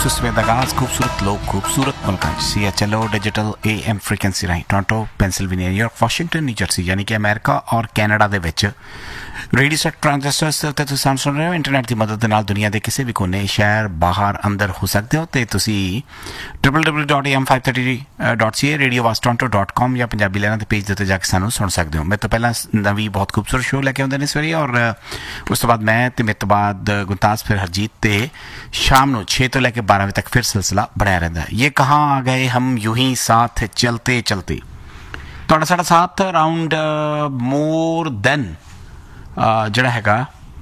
खूबसूरत सवेर का आगाज, खूबसूरत लोग, खूबसूरत मुल्क। CHLO digital AM frequency राਹੀਂ Toronto, Pennsylvania, New York, Washington, new Jersey यानी कि अमेरिका और कैनेडा ਦੇ ਵਿੱਚ रेडियो सेट ट्रांजिस्टर्स ਤੇ ਤੁਸੀਂ ਸਾਨੂੰ ਸੁਣ ਰਹੇ ਹੋ। ਇੰਟਰਨੈਟ ਦੀ ਮਦਦ ਦੇ ਨਾਲ ਦੁਨੀਆ ਦੇ ਕਿਸੇ ਵੀ ਕੋਨੇ, ਸ਼ਹਿਰ, ਬਾਹਰ, ਅੰਦਰ ਹੋ ਸਕਦੇ ਹੋ। ਤੇ ਤੁਸੀਂ www.am530.ca, radiovastoronto.com ਜਾਂ ਪੰਜਾਬੀ ਲਹਿਰਾਂ ਦੇ ਪੇਜ ਦੇ ਉੱਤੇ ਜਾ ਕੇ ਸਾਨੂੰ ਸੁਣ ਸਕਦੇ ਹੋ। ਮੇਰੇ ਤੋਂ ਪਹਿਲਾਂ ਨਵੀਂ ਬਹੁਤ ਖੂਬਸੂਰਤ ਸ਼ੋਅ ਲੈ ਕੇ ਆਉਂਦੇ ਨੇ ਸਵੇਰੇ, ਔਰ ਉਸ ਤੋਂ ਬਾਅਦ ਮੈਂ ਤੇ ਮੇਰੇ ਤੋਂ ਬਾਅਦ ਗੁਲਤਾਜ, ਫਿਰ ਹਰਜੀਤ, ਤੇ शाम ਨੂੰ 6 ਤੋਂ ਲੈ ਕੇ 12 ਵਜੇ ਤੱਕ ਫਿਰ ਸਿਲਸਿਲਾ ਬਣਿਆ ਰਹਿੰਦਾ ਹੈ। ਇਹ ਕਹਾਂ ਆ ਗਏ ਹਮ यूं ही साथ चलते चलते। ਤੁਹਾਡਾ ਸਾਡਾ ਸਾਥ ਅਰਾਊਂਡ ਮੋਰ ਦੈਨ ਜਿਹੜਾ ਹੈਗਾ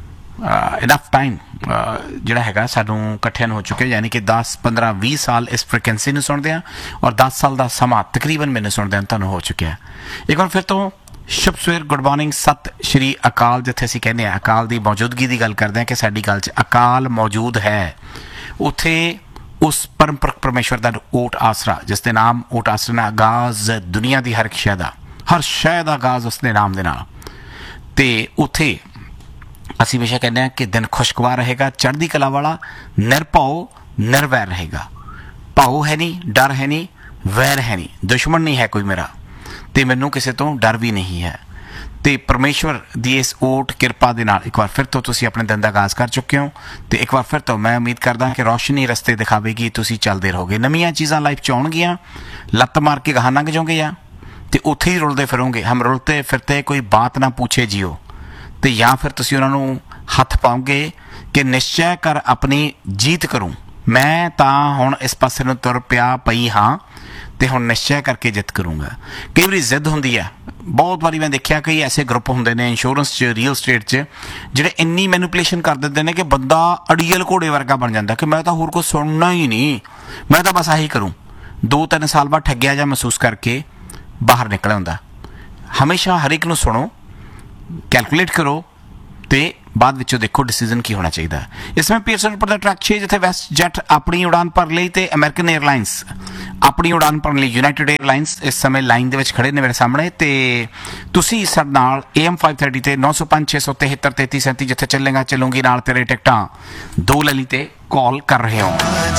ਇਨਫ ਟਾਈਮ ਜਿਹੜਾ ਹੈਗਾ ਸਾਨੂੰ ਇਕੱਠਿਆਂ ਨੂੰ ਹੋ ਚੁੱਕਿਆ, ਯਾਨੀ ਕਿ 10, 15, 20 ਸਾਲ ਇਸ ਫ੍ਰੀਕੁਐਂਸੀ ਨੂੰ ਸੁਣਦੇ ਹਾਂ, ਔਰ 10 ਸਾਲ ਦਾ ਸਮਾਂ ਤਕਰੀਬਨ ਮੈਨੂੰ ਸੁਣਦੇ ਹਾਂ ਤੁਹਾਨੂੰ ਹੋ ਚੁੱਕਿਆ। ਇੱਕ ਵਾਰ ਫਿਰ ਤੋਂ ਸ਼ੁਭ ਸਵੇਰ, ਗੁੱਡ ਮਾਰਨਿੰਗ, ਸਤਿ ਸ਼੍ਰੀ ਅਕਾਲ। ਜਿੱਥੇ ਅਸੀਂ ਕਹਿੰਦੇ ਹਾਂ ਅਕਾਲ ਦੀ ਮੌਜੂਦਗੀ ਦੀ ਗੱਲ ਕਰਦੇ ਹਾਂ ਕਿ ਸਾਡੀ ਗੱਲ 'ਚ ਅਕਾਲ ਮੌਜੂਦ ਹੈ, ਉੱਥੇ ਉਸ ਪਰਮਪੁਰਖ ਪਰਮੇਸ਼ਵਰ ਦਾ ਓਟ ਆਸਰਾ, ਜਿਸ ਦੇ ਨਾਮ ਓਟ ਆਸਰਾ ਨਾਲ ਆਗਾਜ਼ ਦੁਨੀਆ ਦੀ ਹਰ ਇੱਕ ਸ਼ੈ ਦਾ, ਹਰ ਸ਼ੈ ਦਾ ਆਗਾਜ਼ ਉਸ ਦੇ ਨਾਮ ਦੇ ਨਾਲ। ਅਤੇ ਉੱਥੇ ਅਸੀਂ ਹਮੇਸ਼ਾ ਕਹਿੰਦੇ ਹਾਂ ਕਿ ਦਿਨ ਖੁਸ਼ਗਵਾਰ ਰਹੇਗਾ, ਚੜ੍ਹਦੀ ਕਲਾ ਵਾਲਾ, ਨਿਰਭਉ ਨਿਰਵੈਰ ਰਹੇਗਾ। ਭਾਉ ਹੈ ਨਹੀਂ, ਡਰ ਹੈ ਨਹੀਂ, ਵੈਰ ਹੈ ਨਹੀਂ, ਦੁਸ਼ਮਣ ਨਹੀਂ ਹੈ ਕੋਈ ਮੇਰਾ, ਅਤੇ ਮੈਨੂੰ ਕਿਸੇ ਤੋਂ ਡਰ ਵੀ ਨਹੀਂ ਹੈ। ਅਤੇ ਪਰਮੇਸ਼ਵਰ ਦੀ ਇਸ ਓਟ ਕਿਰਪਾ ਦੇ ਨਾਲ ਇੱਕ ਵਾਰ ਫਿਰ ਤੋਂ ਤੁਸੀਂ ਆਪਣੇ ਦਿਨ ਦਾ ਆਗਾਜ਼ ਕਰ ਚੁੱਕੇ ਹੋ। ਅਤੇ ਇੱਕ ਵਾਰ ਫਿਰ ਤੋਂ ਮੈਂ ਉਮੀਦ ਕਰਦਾ ਕਿ ਰੌਸ਼ਨੀ ਰਸਤੇ ਦਿਖਾਵੇਗੀ, ਤੁਸੀਂ ਚੱਲਦੇ ਰਹੋਗੇ, ਨਵੀਆਂ ਚੀਜ਼ਾਂ ਲਾਈਫ 'ਚ ਆਉਣਗੀਆਂ, ਲੱਤ ਮਾਰ ਕੇ ਗਾਹਾਂ ਲੰਘ ਜਾਓਗੇ ਜਾਂ ਅਤੇ ਉੱਥੇ ਹੀ ਰੁਲਦੇ ਫਿਰੋਗੇ। ਹਮ ਰੁਲਤੇ ਫਿਰਤੇ ਕੋਈ ਬਾਤ ਨਾ ਪੁੱਛੇ ਜੀਓ। ਅਤੇ ਜਾਂ ਫਿਰ ਤੁਸੀਂ ਉਹਨਾਂ ਨੂੰ ਹੱਥ ਪਾਓਗੇ ਕਿ ਨਿਸ਼ਚੈ ਕਰ ਆਪਣੀ ਜੀਤ ਕਰੂੰ, ਮੈਂ ਤਾਂ ਹੁਣ ਇਸ ਪਾਸੇ ਨੂੰ ਤੁਰ ਪਿਆ ਪਈ ਹਾਂ ਅਤੇ ਹੁਣ ਨਿਸ਼ਚੈ ਕਰਕੇ ਜਿੱਤ ਕਰੂੰਗਾ। ਕਈ ਵਾਰੀ ਜ਼ਿੱਦ ਹੁੰਦੀ ਹੈ, ਬਹੁਤ ਵਾਰੀ ਮੈਂ ਦੇਖਿਆ ਕਈ ਐਸੇ ਗਰੁੱਪ ਹੁੰਦੇ ਨੇ ਇੰਸ਼ੋਰੈਂਸ 'ਚ, ਰੀਅਲ ਸਟੇਟ 'ਚ, ਜਿਹੜੇ ਇੰਨੀ ਮੈਨੂਪੂਲੇਸ਼ਨ ਕਰ ਦਿੰਦੇ ਨੇ ਕਿ ਬੰਦਾ ਅੜੀਅਲ ਘੋੜੇ ਵਰਗਾ ਬਣ ਜਾਂਦਾ ਕਿ ਮੈਂ ਤਾਂ ਹੋਰ ਕੁਛ ਸੁਣਨਾ ਹੀ ਨਹੀਂ, ਮੈਂ ਤਾਂ ਬਸ ਆਹੀ ਕਰੂੰ। 2-3 ਸਾਲ ਬਾਅਦ ਠੱਗਿਆ ਜਾਂ ਮਹਿਸੂਸ ਕਰਕੇ ਬਾਹਰ ਨਿਕਲ ਆਉਂਦਾ। ਹਮੇਸ਼ਾ ਹਰ ਇੱਕ ਨੂੰ ਸੁਣੋ, ਕੈਲਕੂਲੇਟ ਕਰੋ, ਅਤੇ ਬਾਅਦ ਵਿੱਚੋਂ ਦੇਖੋ ਡਿਸੀਜ਼ਨ ਕੀ ਹੋਣਾ ਚਾਹੀਦਾ। ਇਸ ਸਮੇਂ ਪੀਅਰਸਨ ਉੱਪਰ ਦਾ ਟਰੱਕ 6, ਜਿੱਥੇ ਵੈਸਟ ਜੈਟ ਆਪਣੀ ਉਡਾਨ ਭਰਨ ਲਈ ਅਤੇ ਅਮਰੀਕਨ ਏਅਰਲਾਈਨਸ ਆਪਣੀ ਉਡਾਨ ਭਰਨ ਲਈ, ਯੂਨਾਈਟਿਡ ਏਅਰਲਾਈਨਸ ਇਸ ਸਮੇਂ ਲਾਈਨ ਦੇ ਵਿੱਚ ਖੜ੍ਹੇ ਨੇ ਮੇਰੇ ਸਾਹਮਣੇ। ਅਤੇ ਤੁਸੀਂ ਸਾਡੇ ਨਾਲ AM 530 ਤੇ 905-673-3337, ਜਿੱਥੇ ਚੱਲੂੰਗੀ ਨਾਲ ਤੇਰੇ ਟਿਕਟਾਂ 2 ਲੈ ਲਈ 'ਤੇ ਕਾਲ ਕਰ ਰਹੇ ਹੋ।